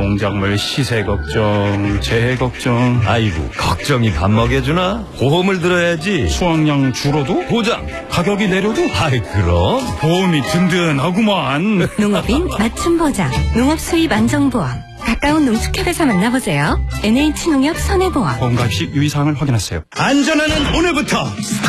농작물 시세 걱정, 재해 걱정. 아이고, 걱정이 밥 먹여주나? 보험을 들어야지. 수확량 줄어도? 보장. 가격이 내려도? 아이, 그럼. 보험이 든든하구만. 농업인 맞춤 보장, 농업 수입 안정보험. 가까운 농축협에서 만나보세요. NH농협 손해보험. 보험가입 시 유의사항을 확인하세요. 안전하는 오늘부터